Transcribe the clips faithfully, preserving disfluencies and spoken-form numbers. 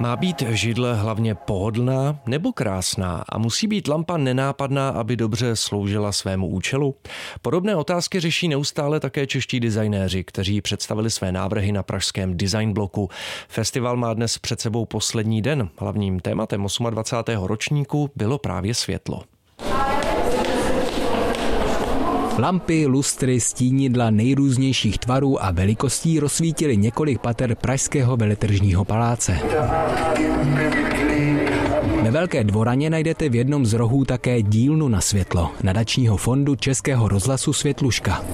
Má být židle hlavně pohodlná nebo krásná a musí být lampa nenápadná, aby dobře sloužila svému účelu? Podobné otázky řeší neustále také čeští designéři, kteří představili své návrhy na pražském Design bloku. Festival má dnes před sebou poslední den. Hlavním tématem dvacátého osmého ročníku bylo právě světlo. Lampy, lustry, stínidla nejrůznějších tvarů a velikostí rozsvítily několik pater pražského veletržního paláce. Ve Velké dvoraně najdete v jednom z rohů také dílnu na světlo nadačního fondu Českého rozhlasu Světluška.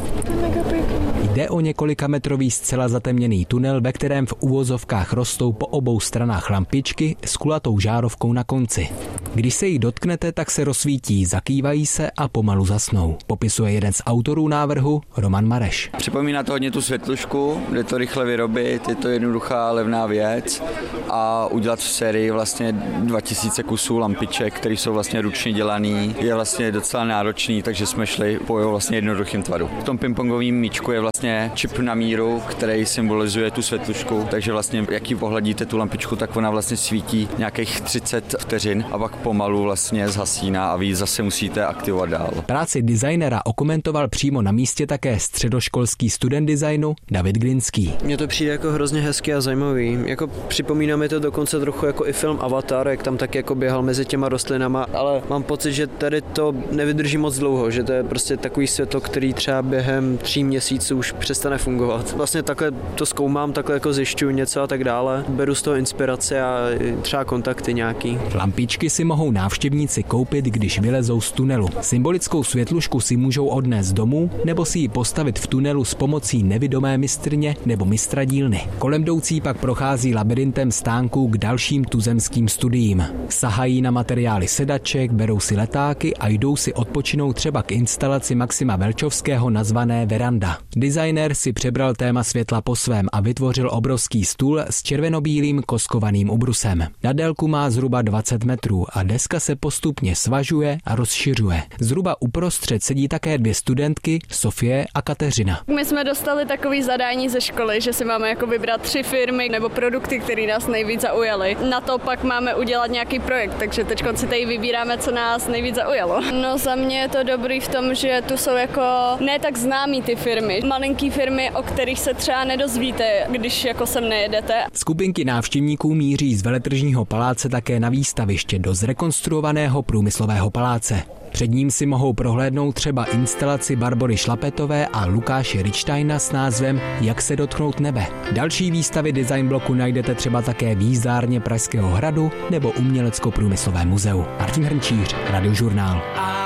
Jde o několikametrový zcela zatemněný tunel, ve kterém v uvozovkách rostou po obou stranách lampičky s kulatou žárovkou na konci. Když se jí dotknete, tak se rozsvítí, zakývají se a pomalu zasnou. Popisuje jeden z autorů návrhu, Roman Mareš. Připomíná to hodně tu Světlušku, jde to rychle vyrobit, je to jednoduchá levná věc a udělat v sérii vlastně dva tisíce kusů lampiček, které jsou vlastně ručně dělaný, je vlastně docela náročný, takže jsme šli po vlastně jednoduchým tvaru. V tom pingpongovém míčku je vlastně čip na míru, který symbolizuje tu Světlušku, takže vlastně jak ji pohladíte tu lampičku, tak ona vlastně svítí nějakých třicet vteřin a pak pomalu vlastně zhasíná a vy zase musíte aktivovat dál. Práci designera okomentoval přímo na místě také středoškolský student designu David Glinský. Mně to přijde jako hrozně hezký a zajímavý. Jako připomíná mi to dokonce trochu jako i film Avatar, jak tam tak jako běhal mezi těma rostlinama, ale mám pocit, že tady to nevydrží moc dlouho, že to je prostě takový světlo, který třeba během tří měsíců už přestane fungovat. Vlastně takhle to zkoumám, takhle jako zjišťuju něco a tak dále. Beru z toho inspirace a třeba kontakty nějaký. Lampičky si mohou návštěvníci koupit, když vylezou z tunelu. Symbolickou světlušku si můžou odnést domů nebo si ji postavit v tunelu s pomocí nevidomé mistrně nebo mistra dílny. Kolem jdoucí pak prochází labirintem stánků k dalším tuzemským studiím. Sahají na materiály sedaček, berou si letáky a jdou si odpočinout třeba k instalaci Maxima Velčovského nazvané Veranda. Designér si přebral téma světla po svém a vytvořil obrovský stůl s červenobílým koskovaným ubrusem. Na délku má zhruba dvacet metrů a deska se postupně svažuje a rozšiřuje. Zhruba uprostřed sedí také dvě studentky, Sofie a Kateřina. My jsme dostali takový zadání ze školy, že si máme jako vybrat tři firmy nebo produkty, které nás nejvíc zaujaly. Na to pak máme udělat nějaký projekt, takže teď si tady vybíráme, co nás nejvíc zaujalo. No za mě je to dobrý v tom, že tu jsou jako ne tak známý ty firmy. Malinký firmy, o kterých se třeba nedozvíte, když jako sem nejedete. Skupinky návštěvníků míří z veletržního paláce také na výstaviště do zrekonstruovaného průmyslového paláce. Před ním si mohou prohlédnout třeba instalaci Barbory Šlapetové a Lukáše Richtsteina s názvem Jak se dotknout nebe. Další výstavy Design bloku najdete třeba také v jízdárně Pražského hradu nebo Umělecko-průmyslovém muzeu. Martin Hrnčíř, Radiožurnál.